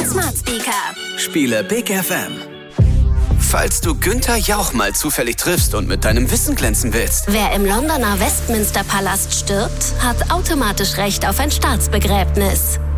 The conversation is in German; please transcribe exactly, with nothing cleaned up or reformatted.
Smart Speaker. Spiele Big F M. Falls du Günther Jauch mal zufällig triffst und mit deinem Wissen glänzen willst. Wer im Londoner Westminster Palast stirbt, hat automatisch Recht auf ein Staatsbegräbnis.